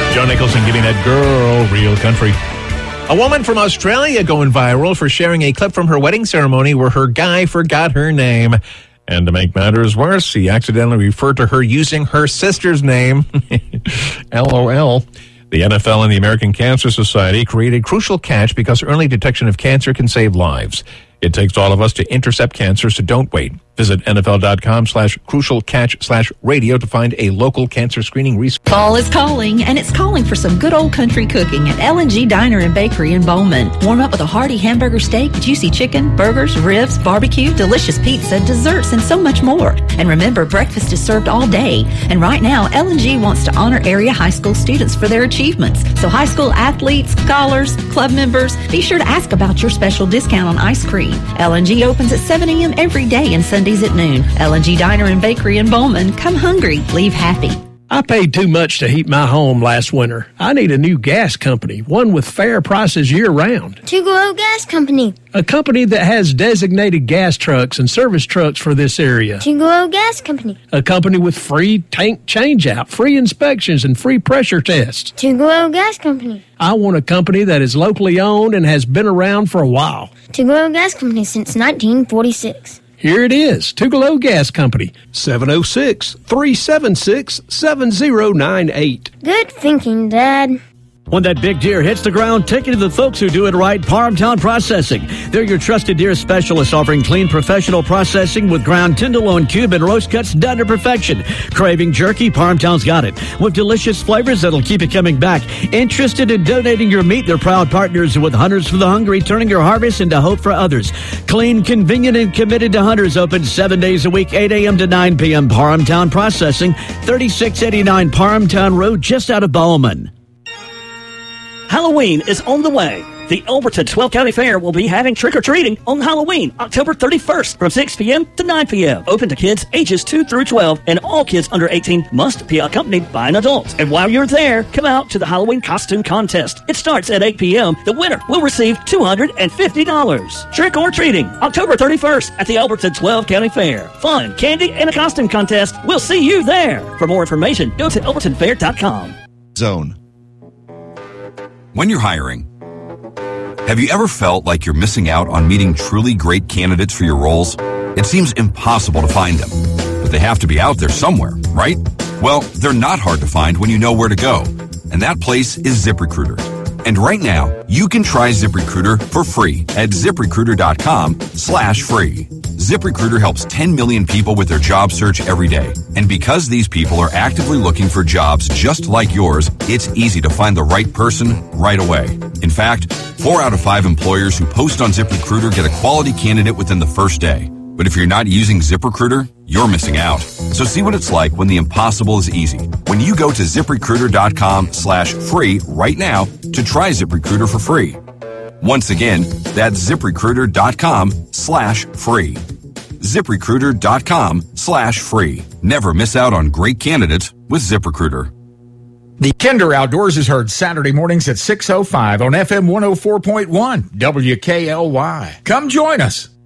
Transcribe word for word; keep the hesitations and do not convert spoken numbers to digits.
Joe Nicholson giving that girl real country. A woman from Australia going viral for sharing a clip from her wedding ceremony where her guy forgot her name. And to make matters worse, he accidentally referred to her using her sister's name. LOL. The N F L and the American Cancer Society created Crucial Catch because early detection of cancer can save lives. It takes all of us to intercept cancer, so don't wait. Visit nfl.com slash crucial catch slash radio to find a local cancer screening resource. Fall is calling, and it's calling for some good old country cooking at L and G Diner and Bakery in Bowman. Warm up with a hearty hamburger steak, juicy chicken, burgers, ribs, barbecue, delicious pizza, desserts, and so much more. And remember, breakfast is served all day. And right now, L and G wants to honor area high school students for their achievements. So high school athletes, scholars, club members, be sure to ask about your special discount on ice cream. L and G opens at seven a.m. every day and Sundays at noon. L and G Diner and Bakery in Bowman. Come hungry, leave happy. I paid too much to heat my home last winter. I need a new gas company, one with fair prices year-round. Tugolo Gas Company. A company that has designated gas trucks and service trucks for this area. Tugolo Gas Company. A company with free tank change-out, free inspections, and free pressure tests. Tugolo Gas Company. I want a company that is locally owned and has been around for a while. Tugolo Gas Company since nineteen forty-six. Here it is, Tugolo Gas Company, seven oh six, three seven six, seven oh nine eight. Good thinking, Dad. When that big deer hits the ground, take it to the folks who do it right, Parmtown Processing. They're your trusted deer specialists offering clean professional processing with ground tenderloin, cube, and roast cuts done to perfection. Craving jerky? Parmtown's got it. With delicious flavors that'll keep you coming back. Interested in donating your meat? They're proud partners with Hunters for the Hungry, turning your harvest into hope for others. Clean, convenient, and committed to hunters. Open seven days a week, eight a.m. to nine p.m. Parmtown Processing, thirty-six eighty-nine Parmtown Road, just out of Bowman. Halloween is on the way. The Elberton twelve County Fair will be having trick-or-treating on Halloween, October thirty-first, from six p.m. to nine p.m. Open to kids ages two through twelve, and all kids under eighteen must be accompanied by an adult. And while you're there, come out to the Halloween costume contest. It starts at eight p.m. The winner will receive two hundred fifty dollars. Trick-or-treating, October thirty-first at the Elberton twelve County Fair. Fun, candy, and a costume contest. We'll see you there. For more information, go to elberton fair dot com. Zone. When you're hiring, have you ever felt like you're missing out on meeting truly great candidates for your roles? It seems impossible to find them, but they have to be out there somewhere, right? Well, they're not hard to find when you know where to go, and that place is ZipRecruiter. And right now, you can try ZipRecruiter for free at ZipRecruiter.com slash free. ZipRecruiter helps ten million people with their job search every day. And because these people are actively looking for jobs just like yours, it's easy to find the right person right away. In fact, four out of five employers who post on ZipRecruiter get a quality candidate within the first day. But if you're not using ZipRecruiter, you're missing out. So see what it's like when the impossible is easy. When you go to ZipRecruiter.com slash free right now to try ZipRecruiter for free. Once again, that's ZipRecruiter.com slash free. ZipRecruiter.com slash free. Never miss out on great candidates with ZipRecruiter. The Kinder Outdoors is heard Saturday mornings at six oh five on F M one oh four point one W K L Y. Come join us.